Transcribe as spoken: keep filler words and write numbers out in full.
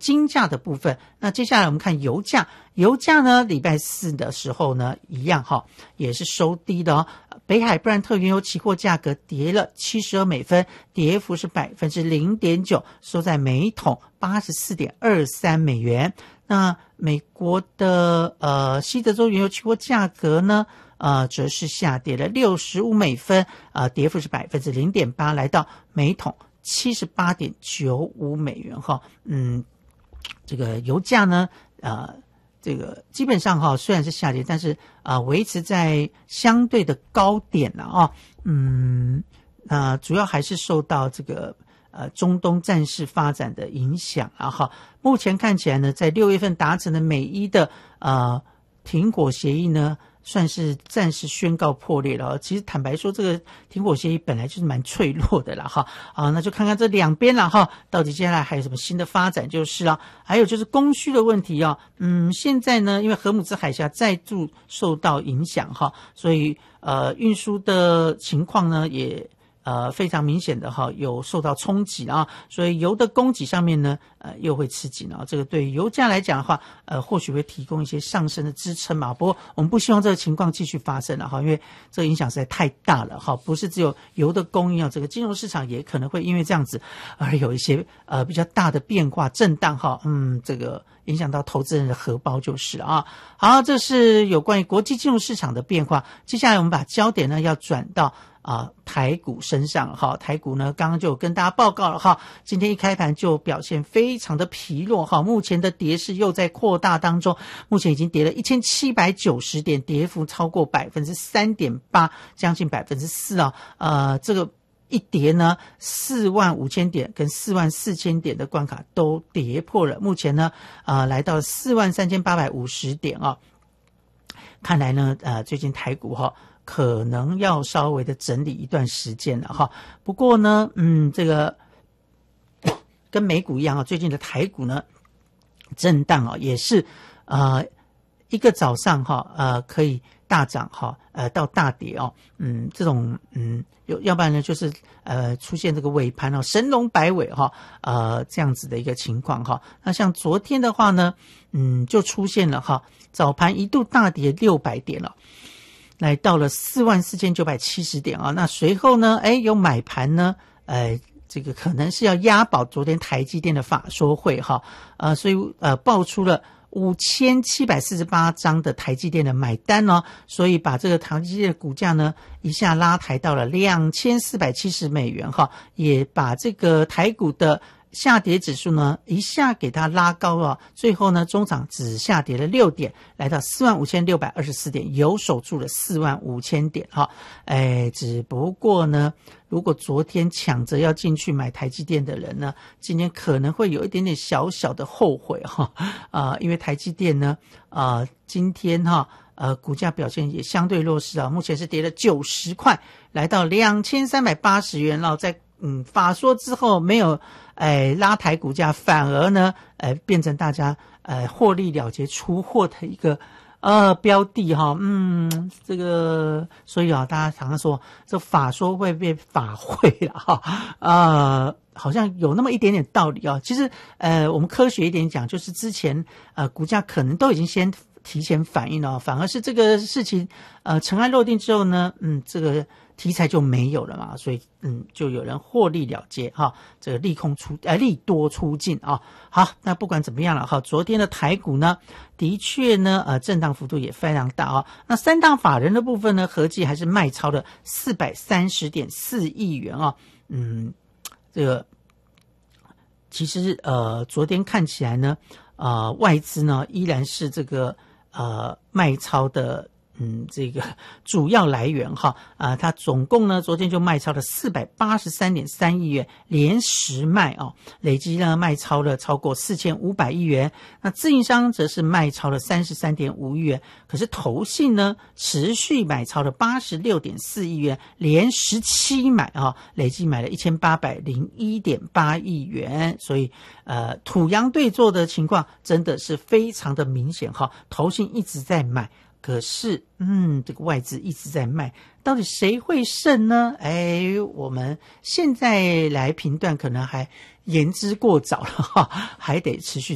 金价的部分。那接下来我们看油价，油价呢礼拜四的时候呢一样哈，也是收低的哦。北海布兰特原油期货价格跌了七十二美分，跌幅是百分之零点九，收在每桶八十四点二三美元。那美国的呃西德州原油期货价格呢，呃，则是下跌了六十五美分，呃，跌幅是百分之零点八，来到每桶七十八点九五美元哈。嗯，这个油价呢，呃，这个基本上哈虽然是下跌，但是啊、呃、维持在相对的高点了啊。嗯，那、呃、主要还是受到这个。呃，中东战事发展的影响啊，哈，目前看起来呢，在六月份达成的美伊的呃停火协议呢，算是暂时宣告破裂了。其实坦白说，这个停火协议本来就是蛮脆弱的啦，哈啊，那就看看这两边啦，哈，到底接下来还有什么新的发展就是啊，还有就是供需的问题啊，嗯，现在呢，因为荷姆兹海峡再度受到影响哈，所以呃，运输的情况呢也。呃，非常明显的哈，有受到冲击啊，所以油的供给上面呢，呃，又会吃紧啊。这个对于油价来讲的话，呃，或许会提供一些上升的支撑嘛。不过我们不希望这个情况继续发生了哈，因为这个影响实在太大了哈。不是只有油的供应啊，这个金融市场也可能会因为这样子而有一些呃比较大的变化震荡哈。嗯，这个影响到投资人的荷包就是了啊。好，这是有关于国际金融市场的变化。接下来我们把焦点呢要转到。啊，台股身上哈，台股呢，刚刚就跟大家报告了哈，今天一开盘就表现非常的疲弱哈，目前的跌势又在扩大当中，目前已经跌了一千七百九十点，跌幅超过百分之三点八，将近百分之四啊，呃，这个一跌呢，四万五千点跟四万四千点的关卡都跌破了，目前呢，呃，来到四万三千八百五十点啊，看来呢，呃，最近台股哈。可能要稍微的整理一段时间了哈，不过呢，嗯，这个跟美股一样啊，最近的台股呢震荡啊，也是呃一个早上哈，呃可以大涨哈，呃到大跌哦，嗯，这种嗯，有要不然呢就是呃出现这个尾盘哦，神龙摆尾哈，呃这样子的一个情况哈。那像昨天的话呢，嗯，就出现了哈，早盘一度大跌六百点了。来到了四万四千九百七十点啊，那随后呢，哎，有买盘呢，呃，这个可能是要押宝昨天台积电的法说会哈，呃，所以呃爆出了五千七百四十八张的台积电的买单哦，所以把这个台积电的股价呢一下拉抬到了两千四百七十美元哈，也把这个台股的。下跌指数呢一下给它拉高了，最后呢中场只下跌了六点，来到四万五千六百二十四点，有守住了四万五千点哈。哎，只不过呢，如果昨天抢着要进去买台积电的人呢，今天可能会有一点点小小的后悔哈啊、呃，因为台积电呢啊、呃、今天哈呃股价表现也相对弱势啊，目前是跌了九十块，来到两千三百八十元，然后在嗯法说之后没有。哎，拉抬股价，反而呢，呃，变成大家呃获利了结出货的一个呃标的哈，嗯，这个所以啊，大家常常说这法说会变法会了哈，呃，好像有那么一点点道理啊。其实呃，我们科学一点讲，就是之前呃股价可能都已经先提前反应了，反而是这个事情呃尘埃落定之后呢，嗯，这个。题材就没有了嘛，所以嗯，就有人获利了结哈，这个利空出呃利多出尽啊。好，那不管怎么样了哈，昨天的台股呢，的确呢呃震荡幅度也非常大啊。那三大法人的部分呢，合计还是卖超了四百三十点四亿元啊。嗯，这个其实呃昨天看起来呢，呃外资呢依然是这个呃卖超的。嗯，这个主要来源哈啊、呃，它总共呢昨天就卖超了四百八十三点三亿元，连十卖啊、哦，累计呢卖超了超过四千五百亿元。那自营商则是卖超了三十三点五亿元，可是投信呢持续买超了八十六点四亿元，连十七买啊、哦，累计买了一千八百零一点八亿元。所以呃，土洋对做的情况真的是非常的明显哈，投信一直在买。可是，嗯，这个外资一直在卖，到底谁会胜呢？哎，我们现在来评断可能还言之过早了哈，还得持续。